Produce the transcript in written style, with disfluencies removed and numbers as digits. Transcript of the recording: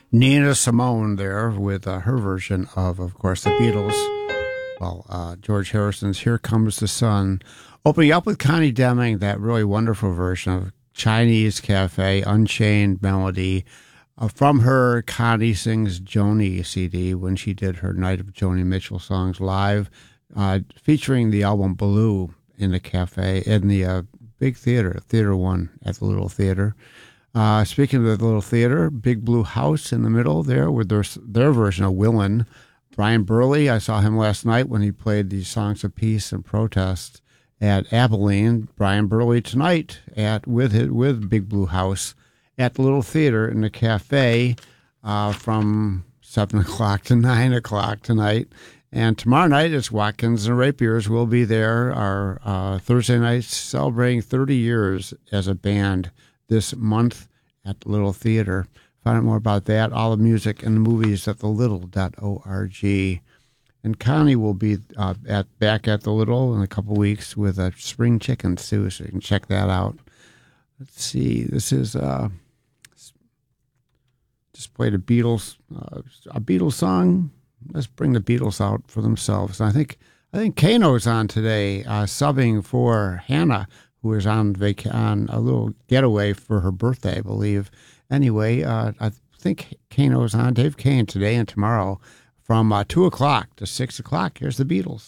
Nina Simone there with her version of course, the Beatles. Well, George Harrison's "Here Comes the Sun," opening up with Connie Deming, that really wonderful version of Chinese Cafe, Unchained Melody, from her Connie Sings Joni CD when she did her Night of Joni Mitchell songs live, featuring the album Blue in the cafe in the big theater, Theater One at the Little Theater. Speaking of the Little Theater, Big Blue House in the middle there with their version of Willin'. Brian Burley, I saw him last night when he played the Songs of Peace and Protest at Abilene. Brian Burley tonight with Big Blue House at the Little Theater in the cafe from 7 o'clock to 9 o'clock tonight. And tomorrow night, it's Watkins and Rapiers. We'll be there. Our Thursday night celebrating 30 years as a band this month at the Little Theater. Find out more about that, all the music and the movies at thelittle.org. And Connie will be back at the Little in a couple weeks with a spring chicken stew, so you can check that out. Let's see. This is just played a Beatles song. Let's bring the Beatles out for themselves. And I think Kano's on today, subbing for Hannah, who is on a little getaway for her birthday, I believe. Anyway, I think Kano's on, Dave Kane, today and tomorrow from 2 o'clock to 6 o'clock. Here's the Beatles.